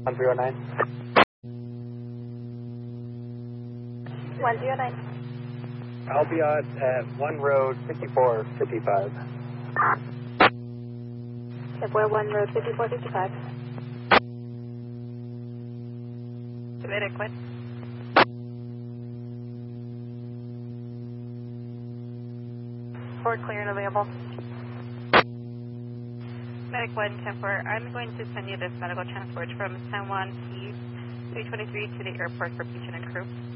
109. 109. I'll be on at 1 Road 5455. We're 1 Road 5455. Submitted, Quinn. Ford clear and available. Medic 110-4, I'm going to send you this medical transport from San Juan Keys 323 to the airport for patient and crew.